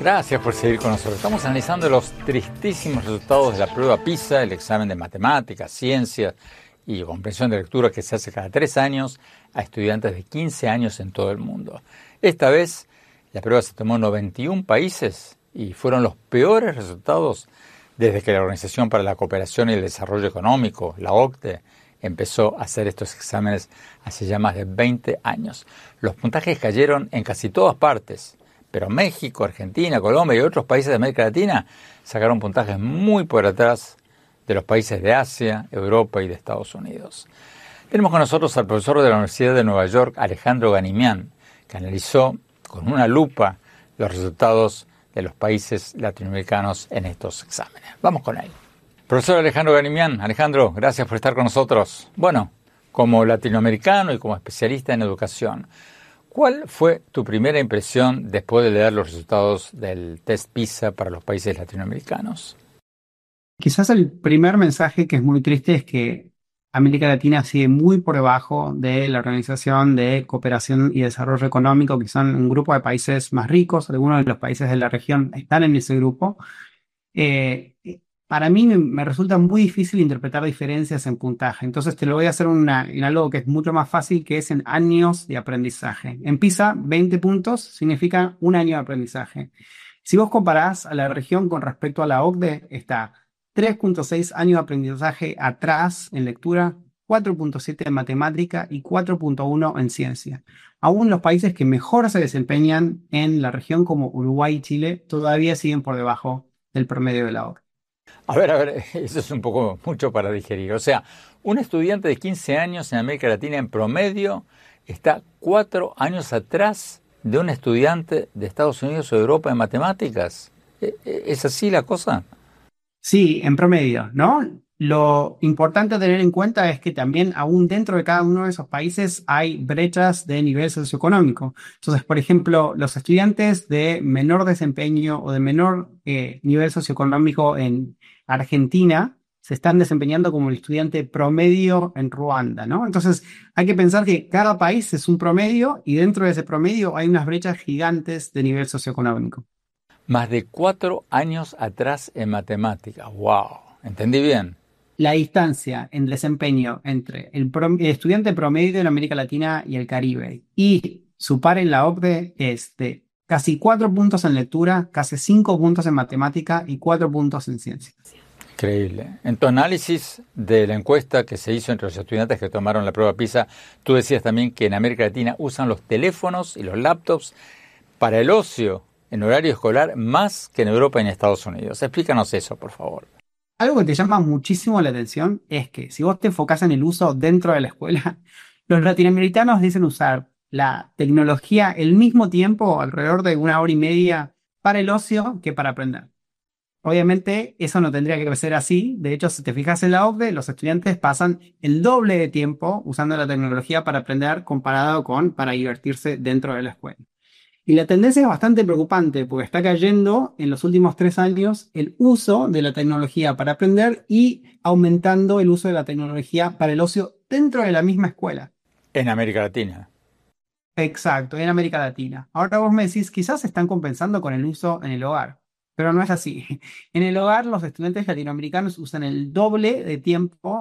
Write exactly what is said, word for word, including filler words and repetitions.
Gracias por seguir con nosotros. Estamos analizando los tristísimos resultados de la prueba PISA, el examen de matemáticas, ciencias y comprensión de lectura que se hace cada tres años a estudiantes de quince años en todo el mundo. Esta vez la prueba se tomó en noventa y uno países y fueron los peores resultados desde que la Organización para la Cooperación y el Desarrollo Económico, la O C D E, empezó a hacer estos exámenes hace ya más de veinte años. Los puntajes cayeron en casi todas partes, pero México, Argentina, Colombia y otros países de América Latina sacaron puntajes muy por atrás de los países de Asia, Europa y de Estados Unidos. Tenemos con nosotros al profesor de la Universidad de Nueva York, Alejandro Ganimián, que analizó con una lupa los resultados de los países latinoamericanos en estos exámenes. Vamos con él. Profesor Alejandro Ganimián, Alejandro, gracias por estar con nosotros. Bueno, como latinoamericano y como especialista en educación, ¿cuál fue tu primera impresión después de leer los resultados del test PISA para los países latinoamericanos? Quizás el primer mensaje que es muy triste es que América Latina sigue muy por debajo de la Organización de Cooperación y Desarrollo Económico, que son un grupo de países más ricos. Algunos de los países de la región están en ese grupo. Eh, para mí me, me resulta muy difícil interpretar diferencias en puntaje. Entonces te lo voy a hacer una, en algo que es mucho más fácil, que es en años de aprendizaje. En PISA, veinte puntos significa un año de aprendizaje. Si vos comparás a la región con respecto a la O C D E, está tres punto seis años de aprendizaje atrás en lectura, cuatro punto siete en matemática y cuatro punto uno en ciencia. Aún los países que mejor se desempeñan en la región, como Uruguay y Chile, todavía siguen por debajo del promedio de la O C D E. A ver, a ver, eso es un poco mucho para digerir. O sea, un estudiante de quince años en América Latina en promedio está cuatro años atrás de un estudiante de Estados Unidos o Europa en matemáticas. ¿Es así la cosa? Sí, en promedio, ¿no? Lo importante a tener en cuenta es que también aún dentro de cada uno de esos países hay brechas de nivel socioeconómico. Entonces, por ejemplo, los estudiantes de menor desempeño o de menor eh, nivel socioeconómico en Argentina se están desempeñando como el estudiante promedio en Ruanda, ¿no? Entonces, hay que pensar que cada país es un promedio y dentro de ese promedio hay unas brechas gigantes de nivel socioeconómico. Más de cuatro años atrás en matemáticas. ¡Wow! ¿Entendí bien? La distancia en desempeño entre el, prom- el estudiante promedio en América Latina y el Caribe y su par en la O C D E es de casi cuatro puntos en lectura, casi cinco puntos en matemática y cuatro puntos en ciencia. Increíble. En tu análisis de la encuesta que se hizo entre los estudiantes que tomaron la prueba PISA, tú decías también que en América Latina usan los teléfonos y los laptops para el ocio en horario escolar más que en Europa y en Estados Unidos. Explícanos eso, por favor. Algo que te llama muchísimo la atención es que si vos te enfocás en el uso dentro de la escuela, los latinoamericanos dicen usar la tecnología el mismo tiempo, alrededor de una hora y media, para el ocio que para aprender. Obviamente eso no tendría que ser así. De hecho, si te fijas en la O C D E, los estudiantes pasan el doble de tiempo usando la tecnología para aprender comparado con para divertirse dentro de la escuela. Y la tendencia es bastante preocupante porque está cayendo en los últimos tres años el uso de la tecnología para aprender y aumentando el uso de la tecnología para el ocio dentro de la misma escuela. En América Latina. Exacto, en América Latina. Ahora vos me decís, quizás están compensando con el uso en el hogar, pero no es así. En el hogar los estudiantes latinoamericanos usan el doble de tiempo